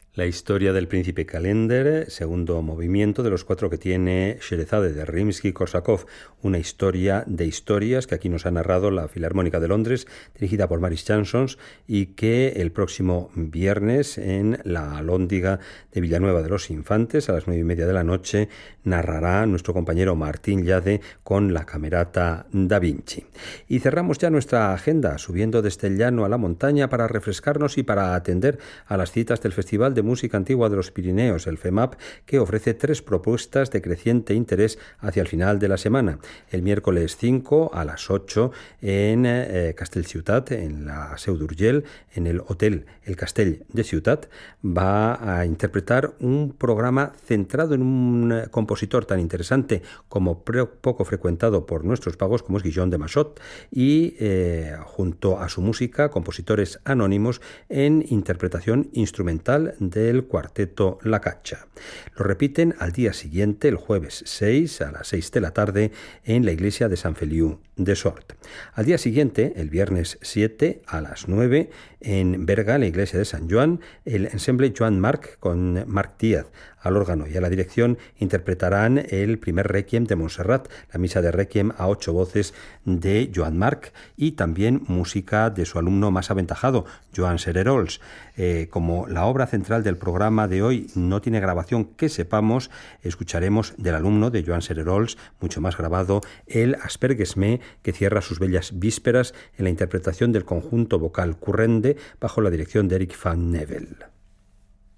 La historia del príncipe Kalender, segundo movimiento de los 4 que tiene Sherezade de Rimsky-Korsakov, una historia de historias que aquí nos ha narrado la Filarmónica de Londres, dirigida por Maris Chansons, y que el próximo viernes en la Alhóndiga de Villanueva de los Infantes, a las 9:30 de la noche, narrará nuestro compañero Martín Llade con la Camerata Da Vinci. Y cerramos ya nuestra agenda, subiendo desde el llano a la montaña para refrescarnos y para atender a las citas del Festival de Música Antigua de los Pirineos, el FEMAP, que ofrece 3 propuestas de creciente interés hacia el final de la semana. El miércoles 5 a las 8 en Castellciutat, en la Seu d'Urgell, en el Hotel El Castell de Ciutat, va a interpretar un programa centrado en un compositor tan interesante como poco frecuentado por nuestros pagos como es Guillaume de Massot, y junto a su música, compositores anónimos en interpretación instrumental del cuarteto La Caccia. Lo repiten al día siguiente, el jueves 6 a las 6 de la tarde, en la iglesia de Sant Feliu de Sort. Al día siguiente, el viernes 7 a las 9, en Berga, la iglesia de San Joan, el ensemble Joan Marc con Marc Díaz al órgano y a la dirección interpretarán el primer Requiem de Montserrat, la misa de Requiem a 8 voces de Joan Marc, y también música de su alumno más aventajado, Joan Sererols. Como la obra central del programa de hoy no tiene grabación que sepamos, escucharemos del alumno de Joan Sererols, mucho más grabado, el Aspergesme, que cierra sus bellas vísperas en la interpretación del conjunto vocal Currende bajo la dirección de Eric van Nevel.